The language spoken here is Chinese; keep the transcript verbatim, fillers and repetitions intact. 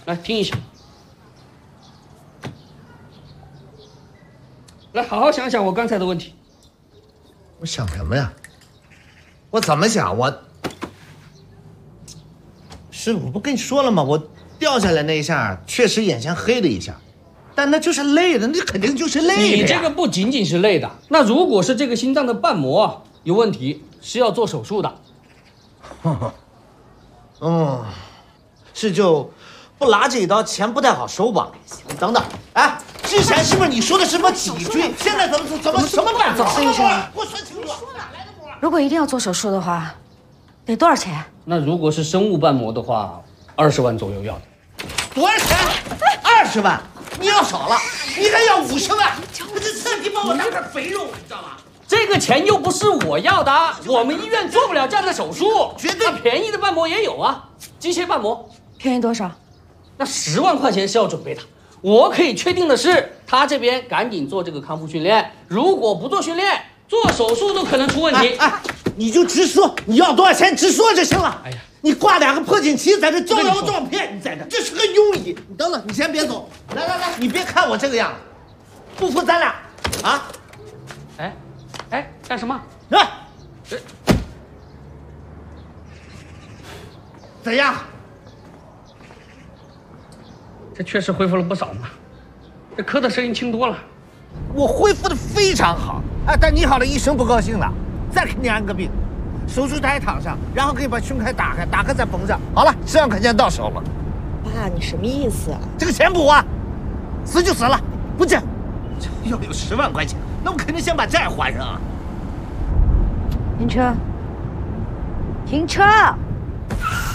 来听一下。来，好好想想我刚才的问题。 我想什么呀？我怎么想？我是我不跟你说了吗？我掉下来那一下，确实眼前黑了一下，但那就是累的，那肯定就是累的呀。 你这个不仅仅是累的，那如果是这个心脏的瓣膜有问题，是要做手术的。 嗯，是就不拉这一刀，钱不太好收吧？等等，哎，之前是不是你说的什么脊椎？现在怎么怎么什么办法？ 孙医生， 给我说清楚。 如果一定要做手术的话，得多少钱？ 那如果是生物瓣膜的话，二十万左右要的。 多少钱？二十万？你要少了，你还要五十万？我这彻底把我当块肥肉，你知道吗？ 这个钱又不是我要的，我们医院做不了这样的手术。 绝对便宜的瓣膜也有啊，机械瓣膜。 便宜多少？ 那十万块钱是要准备的。我可以确定的是，他这边赶紧做这个康复训练，如果不做训练，做手术都可能出问题。 哎，哎你就直说，你要多少钱直说就行了。哎呀，你挂两个破锦旗在这招摇撞骗，你在这，这是个庸医。你等等，你先别走，来来来，你别看我这个样子，不服咱俩啊！ 哎，哎，干什么？ 来，怎样？ 这确实恢复了不少嘛，这咳的声音轻多了。 我恢复的非常好，哎，但你好了，医生不高兴了，再给你安个病，手术台躺上，然后给你把胸开打开，打开再缝上，好了，十万块钱到手了。 爸，你什么意思啊？ 这个钱不还，死就死了，不见。要有十万块钱，那我肯定先把债还上啊。 停车！停车！